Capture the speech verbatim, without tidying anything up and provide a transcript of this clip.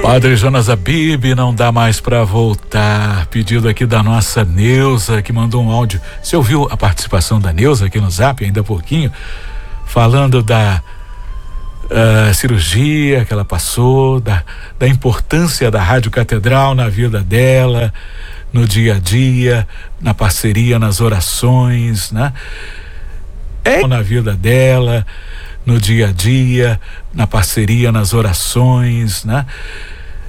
Padre Jonas Abib, não dá mais para voltar. Pedido aqui da nossa Neuza, que mandou um áudio. Você ouviu a participação da Neuza aqui no Zap ainda há pouquinho? Falando da uh, cirurgia que ela passou, da, da importância da Rádio Catedral na vida dela, no dia a dia, na parceria, nas orações, né? É na vida dela, no dia a dia, na parceria, nas orações, né?